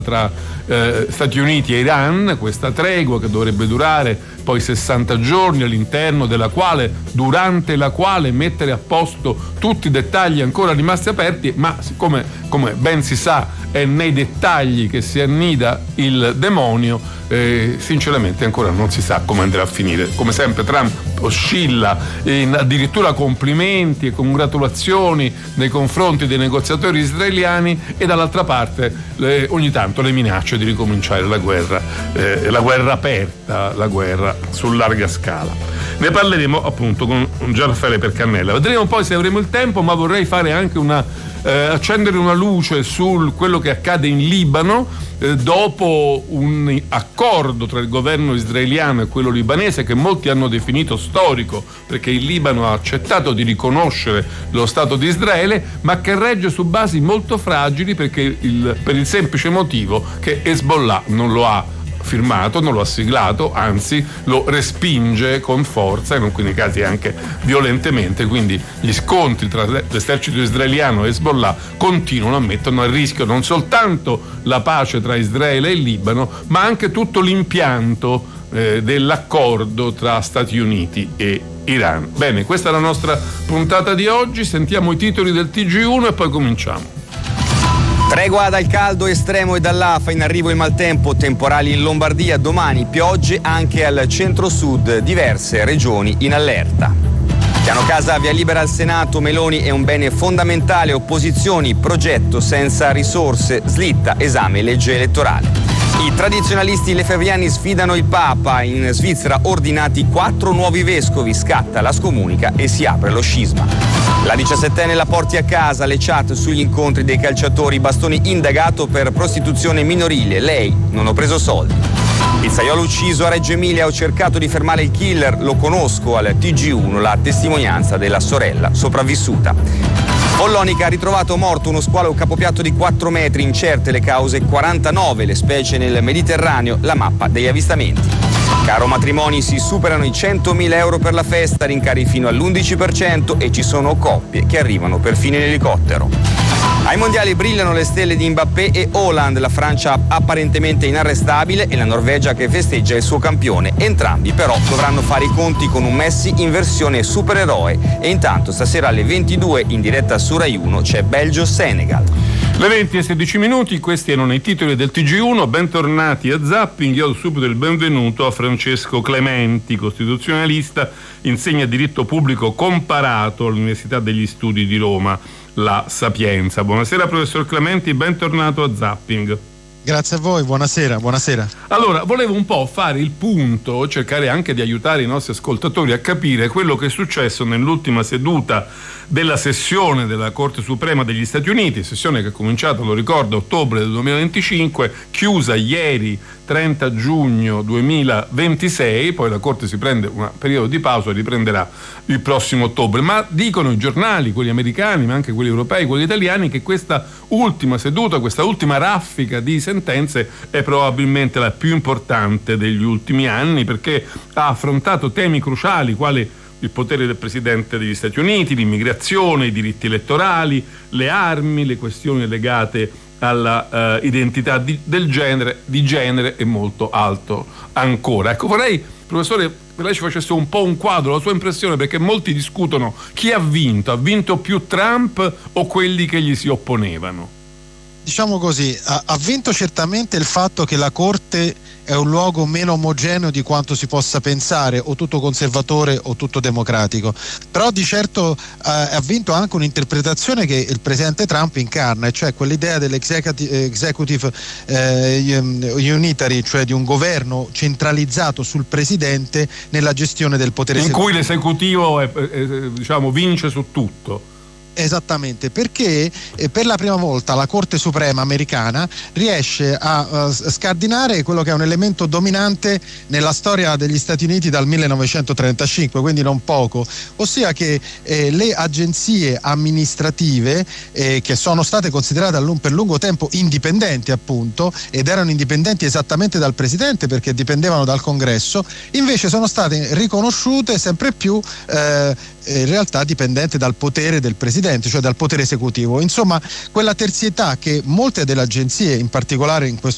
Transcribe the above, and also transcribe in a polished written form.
tra Stati Uniti e Iran, questa tregua che dovrebbe durare poi 60 giorni, all'interno della quale, durante la quale mettere a posto tutti i dettagli ancora rimasti aperti, ma siccome, come ben si sa, è nei dettagli che si annida il demonio, sinceramente ancora non si sa come andrà a finire. Come sempre Trump oscilla in addirittura complimenti e congratulazioni nei confronti dei negoziatori israeliani e dall'altra parte ogni tanto le minacce di ricominciare la guerra aperta, la guerra su larga scala. Ne parleremo appunto con Gianraffaele Percannella. Vedremo poi se avremo il tempo, ma vorrei fare anche accendere una luce su quello che accade in Libano dopo un accordo tra il governo israeliano e quello libanese che molti hanno definito storico, perché il Libano ha accettato di riconoscere lo Stato di Israele, ma che regge su basi molto fragili per il semplice motivo che Hezbollah non lo ha firmato, non lo ha siglato, anzi lo respinge con forza, in alcuni casi anche violentemente. Quindi gli scontri tra l'esercito israeliano e Hezbollah continuano, mettono a rischio non soltanto la pace tra Israele e il Libano, ma anche tutto l'impianto dell'accordo tra Stati Uniti e Iran. Bene, questa è la nostra puntata di oggi, sentiamo i titoli del TG1 e poi cominciamo. Tregua dal caldo estremo e dall'afa, in arrivo il maltempo, temporali in Lombardia, domani piogge anche al centro-sud, diverse regioni in allerta. Piano casa, via libera al Senato, Meloni è un bene fondamentale, opposizioni, progetto senza risorse, slitta, esame legge elettorale. I tradizionalisti lefebvriani sfidano il Papa, in Svizzera ordinati 4 nuovi vescovi, scatta la scomunica e si apre lo scisma. La 17enne la porti a casa, le chat sugli incontri dei calciatori, Bastoni indagato per prostituzione minorile, lei non ho preso soldi. Pizzaiolo ucciso a Reggio Emilia, ho cercato di fermare il killer, lo conosco, al TG1 la testimonianza della sorella sopravvissuta. Follonica ha ritrovato morto uno squalo capopiatto di 4 metri, incerte le cause, 49 le specie nel Mediterraneo, la mappa degli avvistamenti. Caro matrimoni, si superano i 100.000 euro per la festa, rincari fino all'11% e ci sono coppie che arrivano perfino in elicottero. Ai mondiali brillano le stelle di Mbappé e Haaland, la Francia apparentemente inarrestabile e la Norvegia che festeggia il suo campione. Entrambi però dovranno fare i conti con un Messi in versione supereroe e intanto stasera alle 22 in diretta su Rai 1 c'è Belgio-Senegal. Le 20 e 16 minuti, questi erano i titoli del TG1, bentornati a Zapping. Io do subito il benvenuto a Francesco Clementi, costituzionalista, insegna diritto pubblico comparato all'Università degli Studi di Roma, La Sapienza. Buonasera professor Clementi, bentornato a Zapping. Grazie a voi, buonasera. Allora, volevo un po' fare il punto, cercare anche di aiutare i nostri ascoltatori a capire quello che è successo nell'ultima seduta della sessione della Corte Suprema degli Stati Uniti, sessione che è cominciata, lo ricordo, a ottobre del 2025, chiusa ieri 30 giugno 2026, poi la Corte si prende un periodo di pausa e riprenderà il prossimo ottobre, ma dicono i giornali, quelli americani, ma anche quelli europei, quelli italiani, che questa ultima seduta, questa ultima raffica di sentenze è probabilmente la più importante degli ultimi anni, perché ha affrontato temi cruciali quali il potere del Presidente degli Stati Uniti, l'immigrazione, i diritti elettorali, le armi, le questioni legate alla identità di genere e molto altro ancora. Ecco, vorrei, professore, che lei ci facesse un po' un quadro, la sua impressione, perché molti discutono chi ha vinto più Trump o quelli che gli si opponevano? Diciamo così, ha vinto certamente il fatto che la Corte è un luogo meno omogeneo di quanto si possa pensare, o tutto conservatore o tutto democratico, però di certo ha vinto anche un'interpretazione che il presidente Trump incarna, e cioè quell'idea dell'executive unitary, cioè di un governo centralizzato sul presidente nella gestione del potere esecutivo, in cui l'esecutivo diciamo vince su tutto. Esattamente, perché per la prima volta la Corte Suprema americana riesce a scardinare quello che è un elemento dominante nella storia degli Stati Uniti dal 1935, quindi non poco, ossia che le agenzie amministrative che sono state considerate per lungo tempo indipendenti, appunto, ed erano indipendenti esattamente dal Presidente perché dipendevano dal Congresso, invece sono state riconosciute sempre più in realtà dipendente dal potere del Presidente, cioè dal potere esecutivo. Insomma, quella terzietà che molte delle agenzie, in particolare in questo